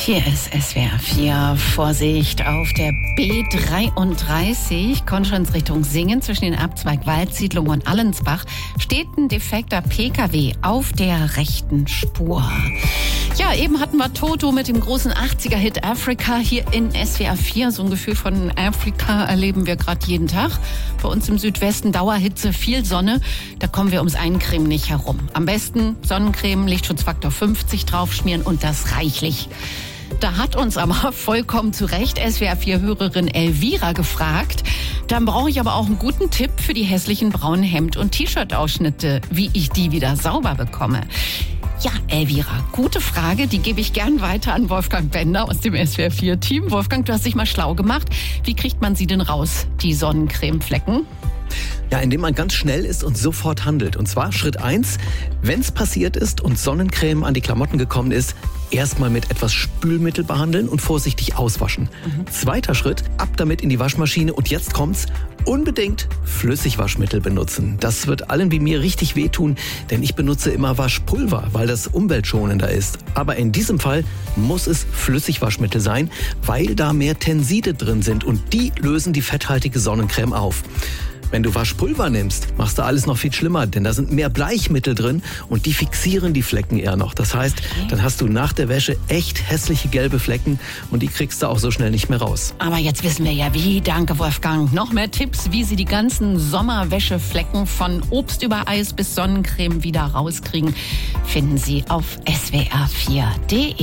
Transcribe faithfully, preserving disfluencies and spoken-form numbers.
Hier ist S W R vier. Vorsicht auf der B dreiunddreißig, Konstanz Richtung Singen, zwischen den Abzweig Waldsiedlung und Allensbach, steht ein defekter P K W auf der rechten Spur. Ja, eben hatten wir Toto mit dem großen achtziger-Hit Africa hier in S W R vier. So ein Gefühl von Afrika erleben wir gerade jeden Tag. Bei uns im Südwesten Dauerhitze, viel Sonne. Da kommen wir ums Eincremen nicht herum. Am besten Sonnencreme, Lichtschutzfaktor fünfzig draufschmieren und das reichlich. Da hat uns aber vollkommen zu Recht S W R vier-Hörerin Elvira gefragt. Dann brauche ich aber auch einen guten Tipp für die hässlichen braunen Hemd- und T-Shirt-Ausschnitte, wie ich die wieder sauber bekomme. Ja, Elvira, gute Frage, die gebe ich gern weiter an Wolfgang Bender aus dem S W R vier-Team. Wolfgang, du hast dich mal schlau gemacht. Wie kriegt man sie denn raus, die Sonnencremeflecken? Ja, indem man ganz schnell ist und sofort handelt. Und zwar Schritt eins, wenn es passiert ist und Sonnencreme an die Klamotten gekommen ist, erstmal mit etwas Spülmittel behandeln und vorsichtig auswaschen. Mhm. Zweiter Schritt, ab damit in die Waschmaschine und jetzt kommt's, unbedingt Flüssigwaschmittel benutzen. Das wird allen wie mir richtig wehtun, denn ich benutze immer Waschpulver, weil das umweltschonender ist. Aber in diesem Fall muss es Flüssigwaschmittel sein, weil da mehr Tenside drin sind und die lösen die fetthaltige Sonnencreme auf. Wenn du Waschpulver nimmst, machst du alles noch viel schlimmer, denn da sind mehr Bleichmittel drin und die fixieren die Flecken eher noch. Das heißt, dann hast du nach der Wäsche echt hässliche gelbe Flecken und die kriegst du auch so schnell nicht mehr raus. Aber jetzt wissen wir ja wie. Danke, Wolfgang. Noch mehr Tipps, wie Sie die ganzen Sommerwäscheflecken von Obst über Eis bis Sonnencreme wieder rauskriegen, finden Sie auf S W R vier punkt de.